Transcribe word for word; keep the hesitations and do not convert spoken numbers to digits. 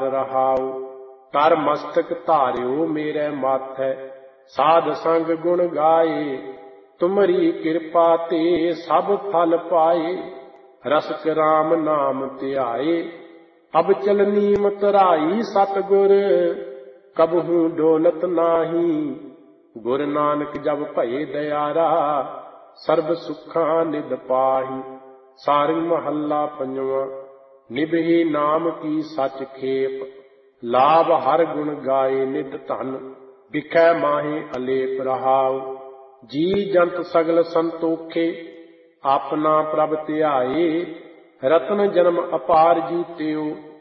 ਅਪਾਰ ਰਹਾਉ। ਕਰ ਮਸਤਕ ਧਾਰਿਓ ਮੇਰੇ ਮਾਥੈ, ਸਾਧ ਸੰਗ ਗੁਣ ਗਾਏ। ਤੁਮਰੀ ਕਿਰਪਾ ਤੇ ਸਭ ਫਲ ਪਾਏ, ਰਸਕ ਰਾਮ ਨਾਮ ਧਿਆਏ। ਅਬ ਚਲਨੀ ਮਤਰਾਈ ਸਤਿਗੁਰ, ਕਬਹੂ ਡੋਲਤ ਨਾਹੀ। ਗੁਰ ਨਾਨਕ ਜਬ ਭਏ ਦਇਆਰਾ, ਸਰਬ ਸੁੱਖਾਂ ਨਿਧ ਪਾਹੀ। ਸਾਰਿ ਮਹੱਲਾ ਪੰਜਵਾਂ। ਨਿਭੇ ਨਾਮ ਕੀ ਸਚ ਖੇਪ, ਲਾਭ ਹਰ ਗੁਣ ਗਾਏ ਨਿਧ ਧਨ। ਬਿਖੈ ਮਾਹੇ ਅਲੇਪ ਰਹਾਉ, ਜੀ ਜੰਤ ਸਗਲ ਸੰਤੋਖੇ। ਆਪਣਾ ਪ੍ਰਭ ਧਿਆਏ, ਰਤਨ ਜਨਮ ਅਪਾਰ ਜੀਤਿਓ।